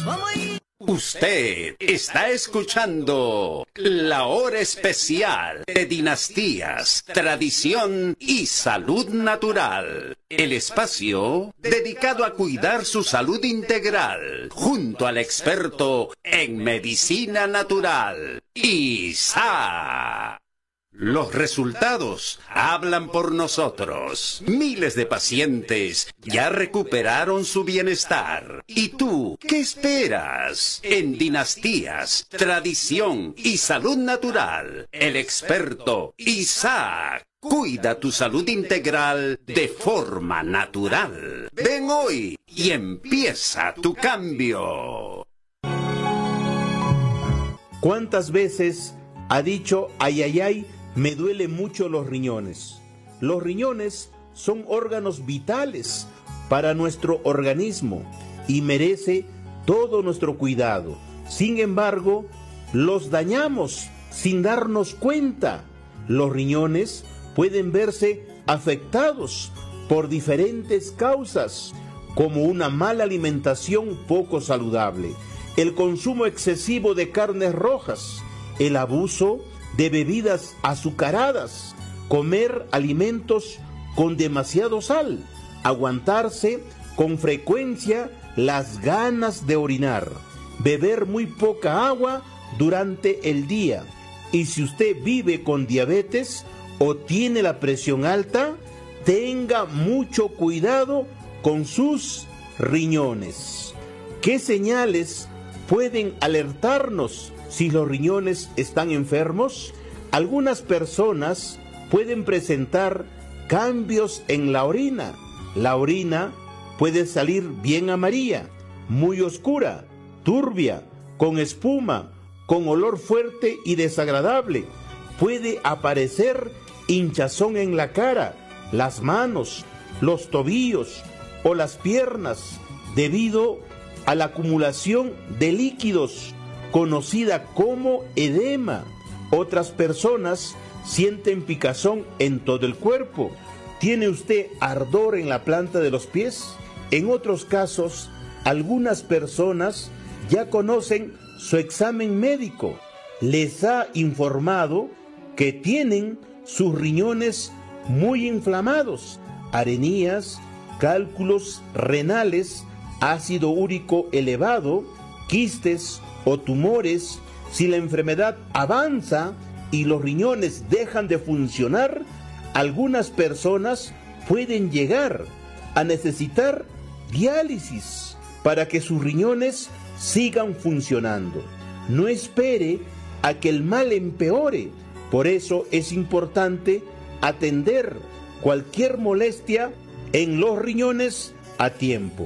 Usted está escuchando La Hora Especial de Dinastías, Tradición y Salud Natural. El espacio dedicado a cuidar su salud integral junto al experto en medicina natural, Isaac. Los resultados hablan por nosotros. Miles de pacientes ya recuperaron su bienestar. ¿Y tú qué esperas? En Dinastías, Tradición y Salud Natural, el experto Isaac cuida tu salud integral de forma natural. Ven hoy y empieza tu cambio. ¿Cuántas veces ha dicho ay, ay, ay? Me duelen mucho los riñones. Los riñones son órganos vitales para nuestro organismo y merece todo nuestro cuidado. Sin embargo, los dañamos sin darnos cuenta. Los riñones pueden verse afectados por diferentes causas, como una mala alimentación poco saludable, el consumo excesivo de carnes rojas, el abuso de bebidas azucaradas, comer alimentos con demasiado sal, aguantarse con frecuencia las ganas de orinar, beber muy poca agua durante el día. Y si usted vive con diabetes o tiene la presión alta, tenga mucho cuidado con sus riñones. ¿Qué señales pueden alertarnos si los riñones están enfermos? Algunas personas pueden presentar cambios en la orina. La orina puede salir bien amarilla, muy oscura, turbia, con espuma, con olor fuerte y desagradable. Puede aparecer hinchazón en la cara, las manos, los tobillos o las piernas debido a la acumulación de líquidos, conocida como edema. Otras personas sienten picazón en todo el cuerpo. ¿Tiene usted ardor en la planta de los pies? En otros casos, algunas personas ya conocen su examen médico. Les ha informado que tienen sus riñones muy inflamados, arenías, cálculos renales, ácido úrico elevado, quistes o tumores. Si la enfermedad avanza y los riñones dejan de funcionar, algunas personas pueden llegar a necesitar diálisis para que sus riñones sigan funcionando. No espere a que el mal empeore. Por eso es importante atender cualquier molestia en los riñones a tiempo.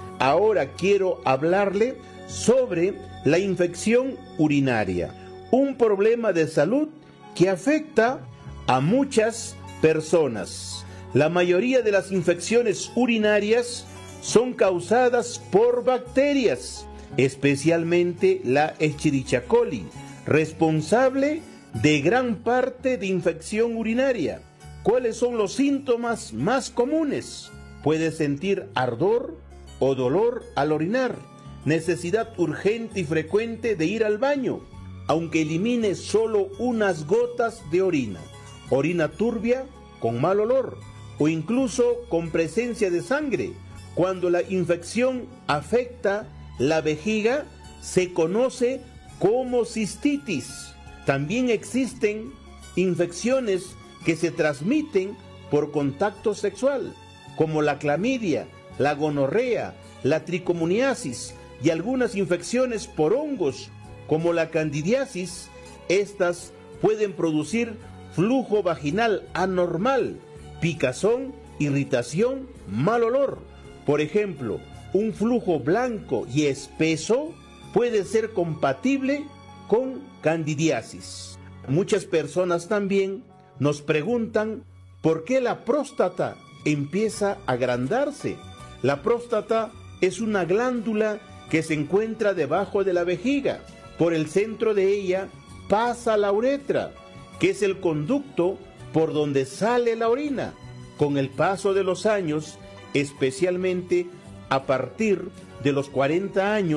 Ahora quiero hablarle sobre la infección urinaria, un problema de salud que afecta a muchas personas. La mayoría de las infecciones urinarias son causadas por bacterias, especialmente la Escherichia coli, responsable de gran parte de infección urinaria. ¿Cuáles son los síntomas más comunes? Puede sentir ardor o dolor al orinar, necesidad urgente y frecuente de ir al baño, aunque elimine solo unas gotas de orina, orina turbia con mal olor o incluso con presencia de sangre. Cuando la infección afecta la vejiga, se conoce como cistitis. También existen infecciones que se transmiten por contacto sexual, como la clamidia, la gonorrea, la tricomoniasis y algunas infecciones por hongos, como la candidiasis. Estas pueden producir flujo vaginal anormal, picazón, irritación, mal olor. Por ejemplo, un flujo blanco y espeso puede ser compatible con candidiasis. Muchas personas también nos preguntan por qué la próstata empieza a agrandarse. La próstata es una glándula que se encuentra debajo de la vejiga. Por el centro de ella pasa la uretra, que es el conducto por donde sale la orina. Con el paso de los años, especialmente a partir de los 40 años,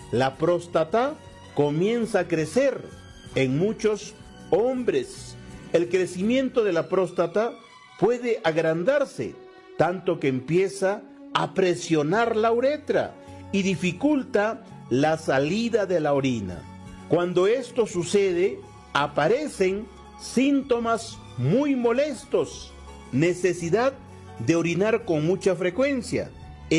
la próstata comienza a crecer en muchos hombres. El crecimiento de la próstata puede agrandarse, tanto que empieza a presionar la uretra y dificulta la salida de la orina. Cuando esto sucede, aparecen síntomas muy molestos, necesidad de orinar con mucha frecuencia,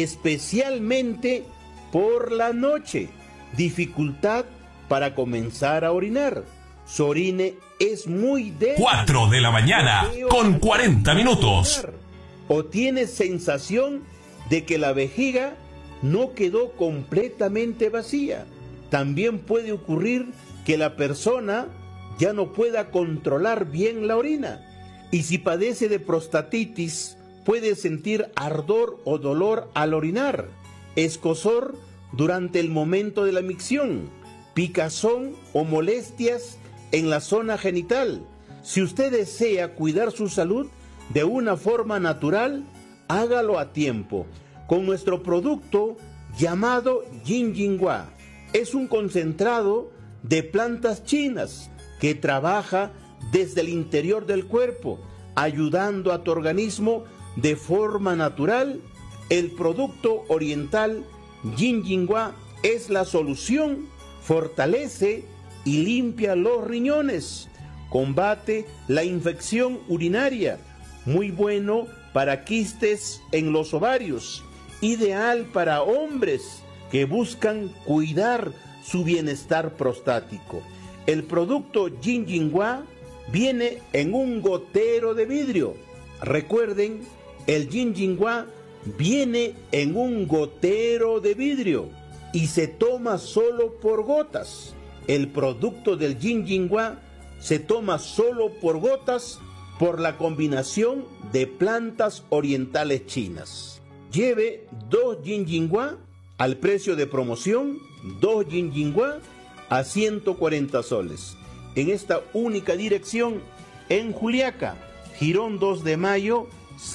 especialmente por la noche, dificultad para comenzar a orinar. Su orine es muy débil. 4 de la mañana con 40 minutos. O tiene sensación de que la vejiga no quedó completamente vacía. También puede ocurrir que la persona ya no pueda controlar bien la orina. Y si padece de prostatitis, puede sentir ardor o dolor al orinar, escozor durante el momento de la micción, picazón o molestias en la zona genital. Si usted desea cuidar su salud de una forma natural, hágalo a tiempo con nuestro producto llamado Jinjinghua. Es un concentrado de plantas chinas que trabaja desde el interior del cuerpo, ayudando a tu organismo de forma natural. El producto oriental Jinjinghua es la solución, fortalece y limpia los riñones, combate la infección urinaria, muy bueno para quistes en los ovarios, ideal para hombres que buscan cuidar su bienestar prostático. El producto Jinjinghua viene en un gotero de vidrio. Recuerden, el Jinjinghua viene en un gotero de vidrio y se toma solo por gotas. El producto del Jinjinghua se toma solo por gotas por la combinación de plantas orientales chinas. Lleve 2 Jinjinghua al precio de promoción, 2 Jinjinghua a 140 soles. En esta única dirección, en Juliaca, Girón 2 de Mayo,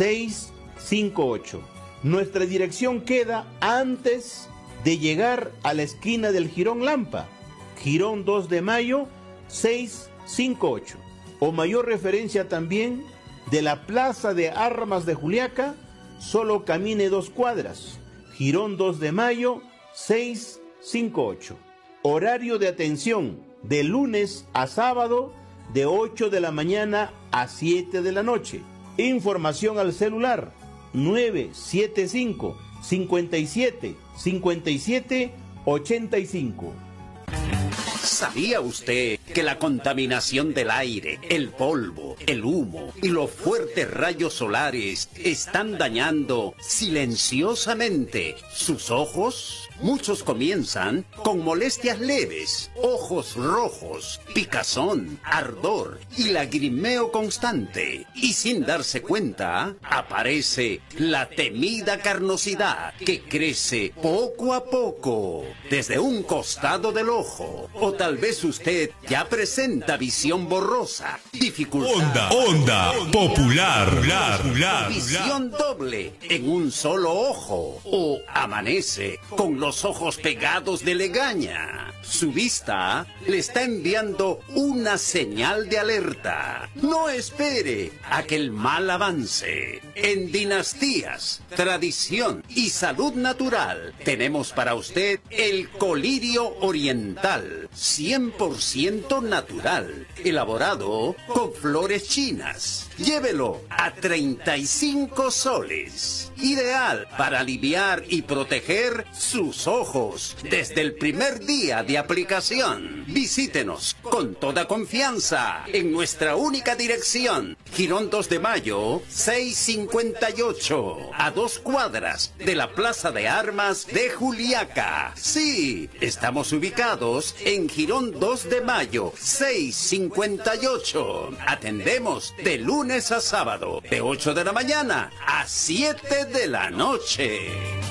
658. Nuestra dirección queda antes de llegar a la esquina del Jirón Lampa, Girón 2 de Mayo, 658. O mayor referencia también de la Plaza de Armas de Juliaca, solo camine 2 cuadras, Girón 2 de Mayo, 658. Horario de atención de lunes a sábado de 8 de la mañana a 7 de la noche. Información al celular 975 57 57 85. ¿Sabía usted que la contaminación del aire, el polvo, el humo y los fuertes rayos solares están dañando silenciosamente sus ojos? Muchos comienzan con molestias leves, ojos rojos, picazón, ardor y lagrimeo constante. Y sin darse cuenta, aparece la temida carnosidad que crece poco a poco desde un costado del ojo. O tal vez usted ya presenta visión borrosa, dificultad. Onda popular. Visión doble en un solo ojo. O amanece con los ojos pegados de legaña. Su vista le está enviando una señal de alerta. No espere a que el mal avance. En Dinastías, Tradición y Salud Natural tenemos para usted el colirio oriental, 100% natural, elaborado con flores chinas. Llévelo a 35 soles. Ideal para aliviar y proteger sus ojos desde el primer día de aplicación. Visítenos con toda confianza en nuestra única dirección, Girón 2 de Mayo, 658, a 2 cuadras de la Plaza de Armas de Juliaca. Sí, estamos ubicados en Girón 2 de Mayo, 658. Atendemos de lunes a sábado, de 8 de la mañana a 7 de la noche.